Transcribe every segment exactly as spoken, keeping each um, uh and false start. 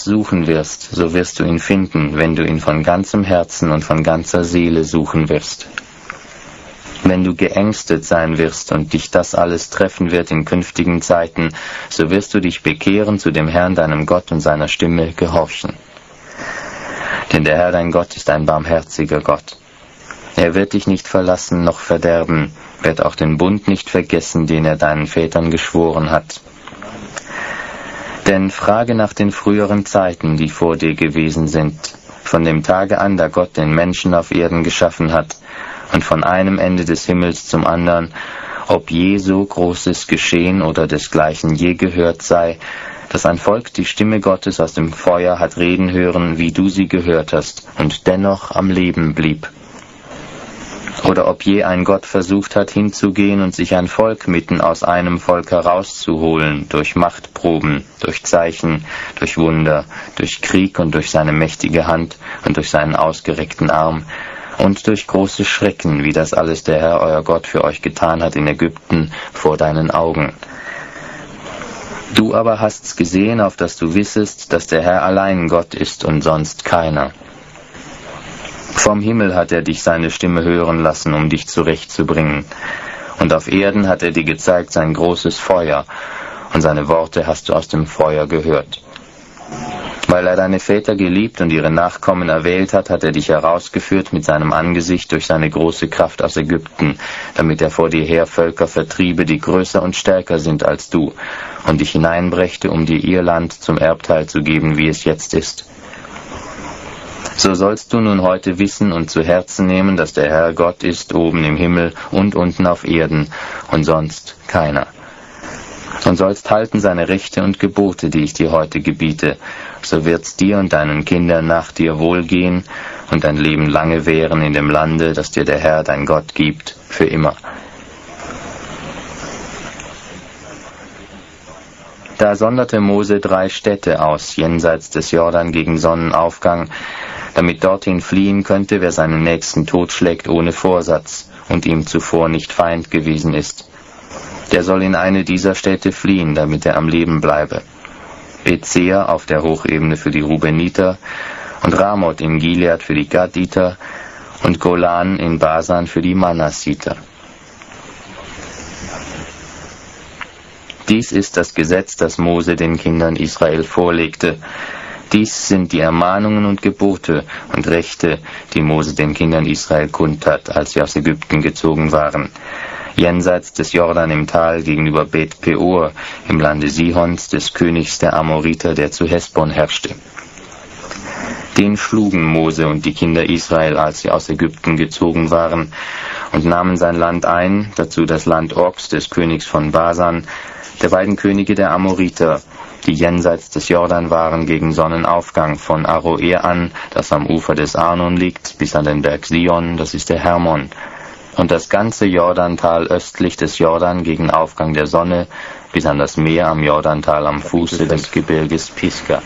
suchen wirst, so wirst du ihn finden, wenn du ihn von ganzem Herzen und von ganzer Seele suchen wirst. Wenn du geängstet sein wirst und dich das alles treffen wird in künftigen Zeiten, so wirst du dich bekehren zu dem Herrn, deinem Gott, und seiner Stimme gehorchen. Denn der Herr, dein Gott, ist ein barmherziger Gott. Er wird dich nicht verlassen noch verderben, wird auch den Bund nicht vergessen, den er deinen Vätern geschworen hat. Denn frage nach den früheren Zeiten, die vor dir gewesen sind, von dem Tage an, da Gott den Menschen auf Erden geschaffen hat, und von einem Ende des Himmels zum anderen, ob je so Großes geschehen oder desgleichen je gehört sei, dass ein Volk die Stimme Gottes aus dem Feuer hat reden hören, wie du sie gehört hast, und dennoch am Leben blieb. Oder ob je ein Gott versucht hat, hinzugehen und sich ein Volk mitten aus einem Volk herauszuholen, durch Machtproben, durch Zeichen, durch Wunder, durch Krieg und durch seine mächtige Hand und durch seinen ausgereckten Arm, und durch große Schrecken, wie das alles der Herr, euer Gott, für euch getan hat in Ägypten vor deinen Augen. Du aber hast's gesehen, auf dass du wissest, dass der Herr allein Gott ist und sonst keiner. Vom Himmel hat er dich seine Stimme hören lassen, um dich zurechtzubringen. Und auf Erden hat er dir gezeigt sein großes Feuer, und seine Worte hast du aus dem Feuer gehört. Weil er deine Väter geliebt und ihre Nachkommen erwählt hat, hat er dich herausgeführt mit seinem Angesicht durch seine große Kraft aus Ägypten, damit er vor dir her Völker vertriebe, die größer und stärker sind als du, und dich hineinbrächte, um dir ihr Land zum Erbteil zu geben, wie es jetzt ist. So sollst du nun heute wissen und zu Herzen nehmen, dass der Herr Gott ist oben im Himmel und unten auf Erden, und sonst keiner. Und sollst halten seine Rechte und Gebote, die ich dir heute gebiete, so wird's dir und deinen Kindern nach dir wohlgehen und dein Leben lange währen in dem Lande, das dir der Herr, dein Gott, gibt, für immer. Da sonderte Mose drei Städte aus, jenseits des Jordan gegen Sonnenaufgang, damit dorthin fliehen könnte, wer seinen Nächsten totschlägt ohne Vorsatz und ihm zuvor nicht Feind gewesen ist. Der soll in eine dieser Städte fliehen, damit er am Leben bleibe. Bezea auf der Hochebene für die Rubeniter und Ramoth in Gilead für die Gaditer und Golan in Basan für die Manassiter. Dies ist das Gesetz, das Mose den Kindern Israel vorlegte. Dies sind die Ermahnungen und Gebote und Rechte, die Mose den Kindern Israel kundtat, als sie aus Ägypten gezogen waren, jenseits des Jordan im Tal gegenüber Bet Peor, im Lande Sihons, des Königs der Amoriter, der zu Hesbon herrschte. Den schlugen Mose und die Kinder Israel, als sie aus Ägypten gezogen waren, und nahmen sein Land ein, dazu das Land Ogs, des Königs von Basan, der beiden Könige der Amoriter, die jenseits des Jordan waren gegen Sonnenaufgang, von Aroer an, das am Ufer des Arnon liegt, bis an den Berg Sion, das ist der Hermon, und das ganze Jordantal östlich des Jordan gegen Aufgang der Sonne, bis an das Meer am Jordantal am Fuße des Gebirges Pisga.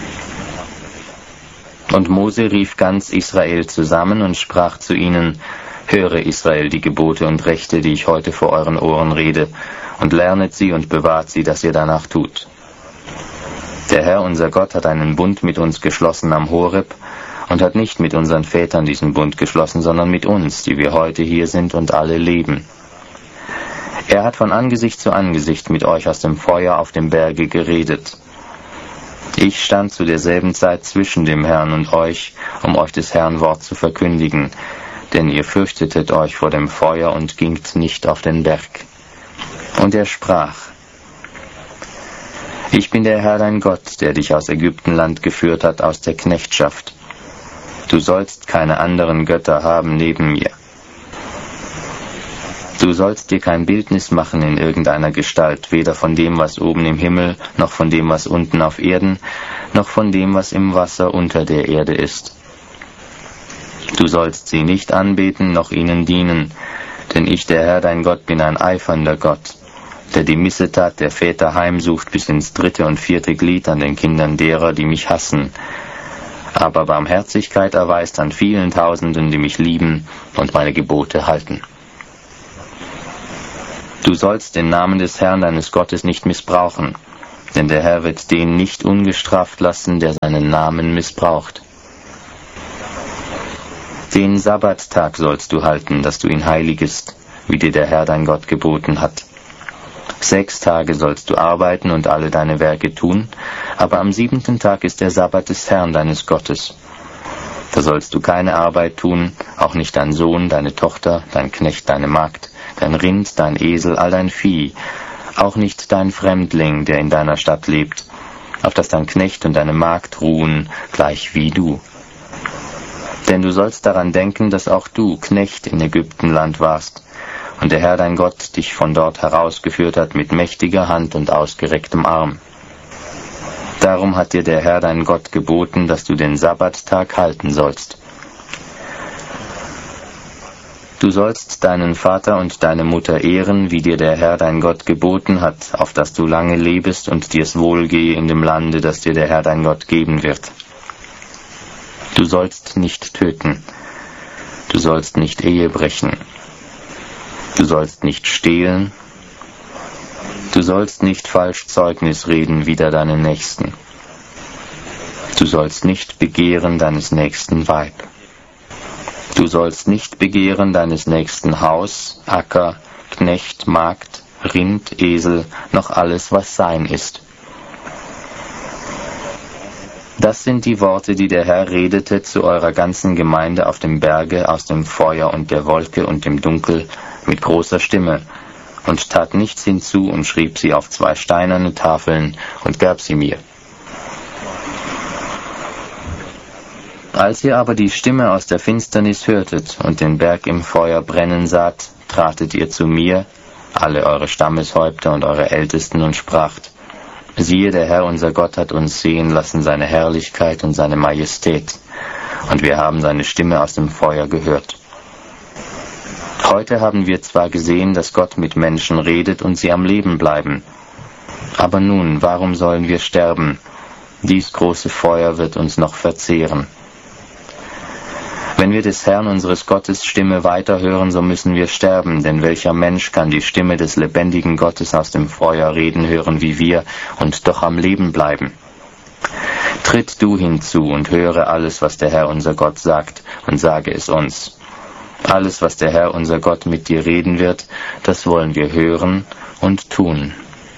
Und Mose rief ganz Israel zusammen und sprach zu ihnen: Höre, Israel, die Gebote und Rechte, die ich heute vor euren Ohren rede, und lernet sie und bewahrt sie, dass ihr danach tut. Der Herr, unser Gott, hat einen Bund mit uns geschlossen am Horeb und hat nicht mit unseren Vätern diesen Bund geschlossen, sondern mit uns, die wir heute hier sind und alle leben. Er hat von Angesicht zu Angesicht mit euch aus dem Feuer auf dem Berge geredet. Ich stand zu derselben Zeit zwischen dem Herrn und euch, um euch des Herrn Wort zu verkündigen, denn ihr fürchtetet euch vor dem Feuer und gingt nicht auf den Berg. Und er sprach: Ich bin der Herr dein Gott, der dich aus Ägyptenland geführt hat, aus der Knechtschaft. Du sollst keine anderen Götter haben neben mir. Du sollst dir kein Bildnis machen in irgendeiner Gestalt, weder von dem, was oben im Himmel, noch von dem, was unten auf Erden, noch von dem, was im Wasser unter der Erde ist. Du sollst sie nicht anbeten, noch ihnen dienen, denn ich, der Herr dein Gott, bin ein eifernder Gott, der die Missetat der Väter heimsucht bis ins dritte und vierte Glied an den Kindern derer, die mich hassen, aber Barmherzigkeit erweist an vielen Tausenden, die mich lieben und meine Gebote halten. Du sollst den Namen des Herrn deines Gottes nicht missbrauchen. denn der Herr wird den nicht ungestraft lassen, der seinen Namen missbraucht. Den Sabbattag sollst du halten, dass du ihn heiligest, wie dir der Herr dein Gott geboten hat. Sechs Tage sollst du arbeiten und alle deine Werke tun, aber am siebenten Tag ist der Sabbat des Herrn deines Gottes. Da sollst du keine Arbeit tun, auch nicht dein Sohn, deine Tochter, dein Knecht, deine Magd, dein Rind, dein Esel, all dein Vieh, auch nicht dein Fremdling, der in deiner Stadt lebt, auf dass dein Knecht und deine Magd ruhen, gleich wie du. Denn du sollst daran denken, dass auch du Knecht in Ägyptenland warst, und der Herr dein Gott dich von dort herausgeführt hat mit mächtiger Hand und ausgerecktem Arm. Darum hat dir der Herr dein Gott geboten, dass du den Sabbattag halten sollst. Du sollst deinen Vater und deine Mutter ehren, wie dir der Herr dein Gott geboten hat, auf dass du lange lebest und dir's wohlgehe in dem Lande, das dir der Herr dein Gott geben wird. Du sollst nicht töten. Du sollst nicht Ehe brechen. Du sollst nicht stehlen. Du sollst nicht falsch Zeugnis reden wider deinen Nächsten. Du sollst nicht begehren deines nächsten Weib. Du sollst nicht begehren deines nächsten Haus, Acker, Knecht, Magd, Rind, Esel, noch alles, was sein ist. Das sind die Worte, die der Herr redete zu eurer ganzen Gemeinde auf dem Berge aus dem Feuer und der Wolke und dem Dunkel mit großer Stimme, und tat nichts hinzu und schrieb sie auf zwei steinerne Tafeln und gab sie mir. Als ihr aber die Stimme aus der Finsternis hörtet und den Berg im Feuer brennen saht, tratet ihr zu mir, alle eure Stammeshäupter und eure Ältesten, und spracht: Siehe, der Herr unser Gott hat uns sehen lassen seine Herrlichkeit und seine Majestät, und wir haben seine Stimme aus dem Feuer gehört. Heute haben wir zwar gesehen, dass Gott mit Menschen redet und sie am Leben bleiben. Aber nun, warum sollen wir sterben? Dies große Feuer wird uns noch verzehren. Wenn wir des Herrn unseres Gottes Stimme weiterhören, so müssen wir sterben, denn welcher Mensch kann die Stimme des lebendigen Gottes aus dem Feuer reden hören wie wir und doch am Leben bleiben? Tritt du hinzu und höre alles, was der Herr unser Gott sagt, und sage es uns. Alles, was der Herr unser Gott mit dir reden wird, das wollen wir hören und tun.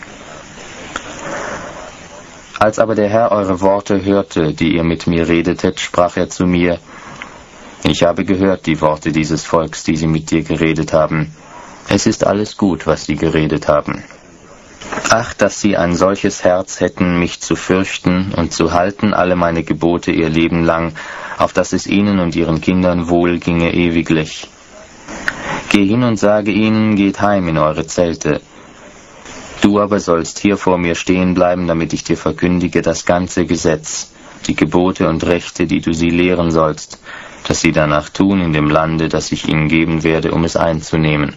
Als aber der Herr eure Worte hörte, die ihr mit mir redetet, sprach er zu mir: Ich habe gehört die Worte dieses Volks, die sie mit dir geredet haben. Es ist alles gut, was sie geredet haben. Ach, dass sie ein solches Herz hätten, mich zu fürchten und zu halten alle meine Gebote ihr Leben lang, auf dass es ihnen und ihren Kindern wohl ginge ewiglich. Geh hin und sage ihnen, geht heim in eure Zelte. Du aber sollst hier vor mir stehen bleiben, damit ich dir verkündige das ganze Gesetz, die Gebote und Rechte, die du sie lehren sollst, dass sie danach tun in dem Lande, das ich ihnen geben werde, um es einzunehmen.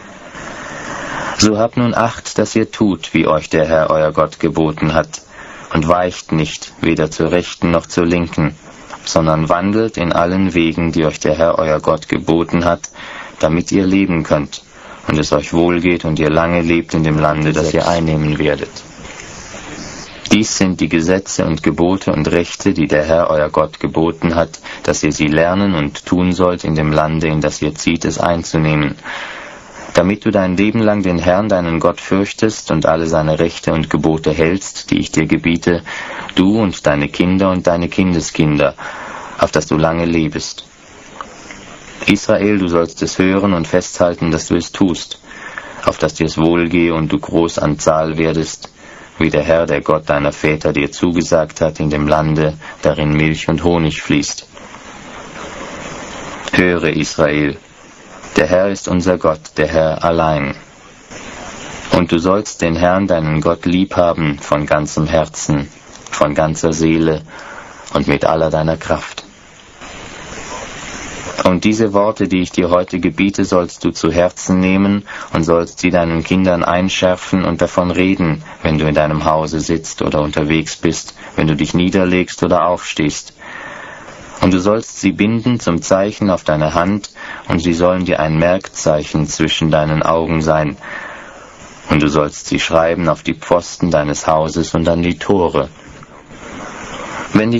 So habt nun Acht, dass ihr tut, wie euch der Herr euer Gott geboten hat, und weicht nicht, weder zur Rechten noch zur Linken, sondern wandelt in allen Wegen, die euch der Herr euer Gott geboten hat, damit ihr leben könnt, und es euch wohlgeht und ihr lange lebt in dem Lande, das ihr einnehmen werdet. Dies sind die Gesetze und Gebote und Rechte, die der Herr euer Gott geboten hat, dass ihr sie lernen und tun sollt in dem Lande, in das ihr zieht, es einzunehmen, damit du dein Leben lang den Herrn, deinen Gott, fürchtest und alle seine Rechte und Gebote hältst, die ich dir gebiete, du und deine Kinder und deine Kindeskinder, auf dass du lange lebest. Israel, du sollst es hören und festhalten, dass du es tust, auf dass dir es wohlgehe und du groß an Zahl werdest, wie der Herr, der Gott deiner Väter, dir zugesagt hat, in dem Lande, darin Milch und Honig fließt. Höre, Israel, der Herr ist unser Gott, der Herr allein. Und du sollst den Herrn, deinen Gott, lieb haben von ganzem Herzen, von ganzer Seele und mit aller deiner Kraft. Und diese Worte, die ich dir heute gebiete, sollst du zu Herzen nehmen und sollst sie deinen Kindern einschärfen und davon reden, wenn du in deinem Hause sitzt oder unterwegs bist, wenn du dich niederlegst oder aufstehst. Und du sollst sie binden zum Zeichen auf deine Hand, und sie sollen dir ein Merkzeichen zwischen deinen Augen sein. und du sollst sie schreiben auf die Pfosten deines Hauses und an die Tore. Wenn dich